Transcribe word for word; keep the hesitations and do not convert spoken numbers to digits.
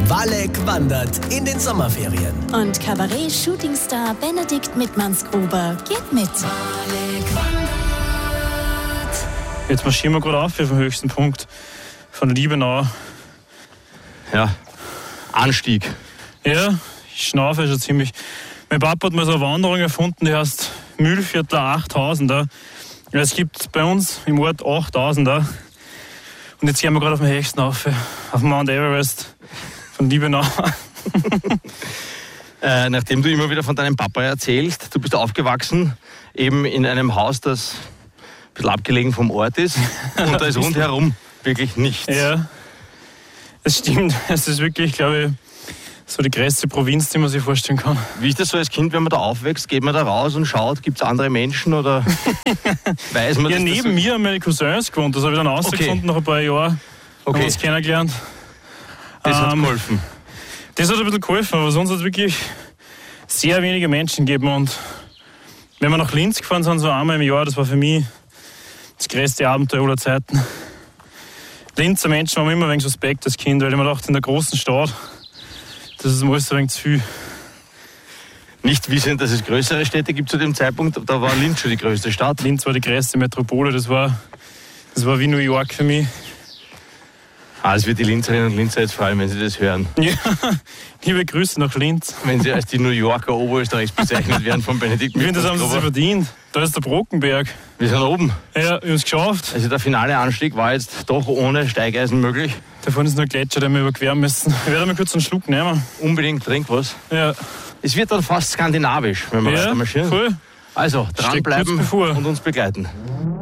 Walleck wandert in den Sommerferien. Und Kabarett-Shootingstar Benedikt Mittmannsgruber geht mit. Walleck wandert. Jetzt marschieren wir gerade auf vom höchsten Punkt von Liebenau. Ja, Anstieg. Ja, ich schnaufe schon ziemlich. Mein Papa hat mal so eine Wanderung erfunden, die heißt Mühlviertler achttausender. Es gibt bei uns im Ort achttausender. Und jetzt gehen wir gerade auf dem höchsten auf, auf Mount Everest von Liebenau. äh, nachdem du immer wieder von deinem Papa erzählst, du bist aufgewachsen eben in einem Haus, das ein bisschen abgelegen vom Ort ist. Und da ist rundherum wirklich nichts. Ja, das stimmt. Es ist wirklich, glaube ich, so die größte Provinz, die man sich vorstellen kann. Wie ist das so als Kind, wenn man da aufwächst? Geht man da raus und schaut, gibt es andere Menschen oder weiß man Ja, das? neben das so mir haben meine Cousins gewohnt. Das habe ich dann rausgefunden, okay. Nach ein paar Jahren. Okay. Haben wir uns kennengelernt. Das ähm, hat geholfen. Das hat ein bisschen geholfen, aber sonst hat es wirklich sehr wenige Menschen gegeben. Und wenn wir nach Linz gefahren sind, so einmal im Jahr, das war für mich das größte Abenteuer aller Zeiten. Linzer Menschen waren immer ein wenig suspekt als Kind, weil ich mir dachte, in der großen Stadt, das ist alles ein wenig zu viel. Nicht wissend, dass es größere Städte gibt zu dem Zeitpunkt, da war Linz schon die größte Stadt. Linz war die größte Metropole, das war, das war wie New York für mich. Ah, es wird die Linzerinnen und Linzer jetzt freuen, wenn sie das hören. Ja, liebe Grüße nach Linz. Wenn sie als die New Yorker Oberösterreichs bezeichnet werden von Benedikt Ich finde, das haben sie sich verdient. Da ist der Brockenberg. Wir sind oben. Ja, wir haben es geschafft. Also der finale Anstieg war jetzt doch ohne Steigeisen möglich. Da vorne ist nur ein Gletscher, den wir überqueren müssen. Ich werde mal kurz einen Schluck nehmen. Unbedingt, trink was. Ja. Es wird dann fast skandinavisch, wenn wir ja, weiter marschieren. Cool. Also, dranbleiben und uns begleiten.